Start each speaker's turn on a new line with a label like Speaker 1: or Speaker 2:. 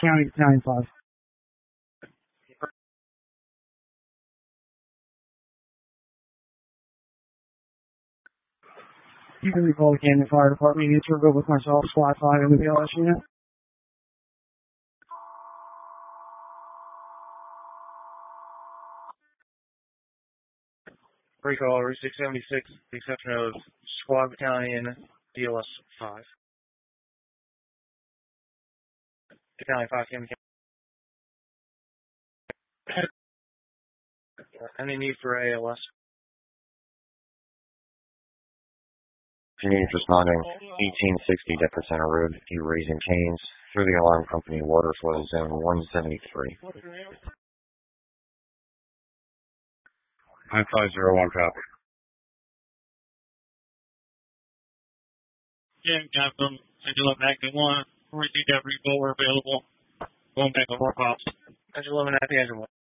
Speaker 1: County Battalion 5. You can recall the Camden Fire Department. You need to go with myself, Squad 5, and the BLS unit.
Speaker 2: Recall Route 676, the exception of Squad Battalion DLS 5. Battalion 5, Camden County. Any need for ALS?
Speaker 3: Units responding 1860 Depot Center Road, you raising chains through the alarm company water flow zone 173.
Speaker 4: 9501 copy.
Speaker 5: Yeah, Captain. Engine 11 active 1. 42 Deputy Bull, we're available. Going back to 4 pops.
Speaker 2: Engine 11 at the engine 1.